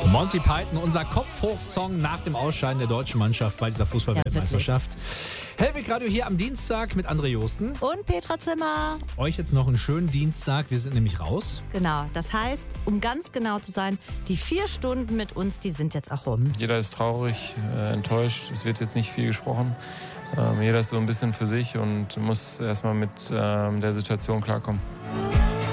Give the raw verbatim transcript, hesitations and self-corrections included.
Monty Python, unser Kopfhoch-Song nach dem Ausscheiden der deutschen Mannschaft bei dieser Fußball-Weltmeisterschaft. Ja, Hellweg Radio hier am Dienstag mit André Josten. Und Petra Zimmer. Euch jetzt noch einen schönen Dienstag. Wir sind nämlich raus. Genau, das heißt, um ganz genau zu sein, die vier Stunden mit uns, die sind jetzt auch rum. Jeder ist traurig, äh, enttäuscht. Es wird jetzt nicht viel gesprochen. Ähm, jeder ist so ein bisschen für sich und muss erstmal mit ähm, der Situation klarkommen.